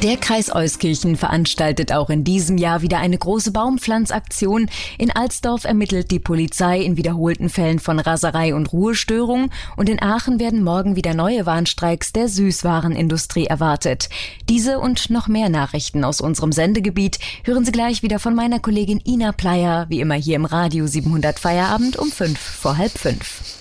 Der Kreis Euskirchen veranstaltet auch in diesem Jahr wieder eine große Baumpflanzaktion. In Alsdorf ermittelt die Polizei in wiederholten Fällen von Raserei und Ruhestörung. Und in Aachen werden morgen wieder neue Warnstreiks der Süßwarenindustrie erwartet. Diese und noch mehr Nachrichten aus unserem Sendegebiet hören Sie gleich wieder von meiner Kollegin Ina Pleyer, wie immer hier im Radio 700 Feierabend um 5 vor halb 5.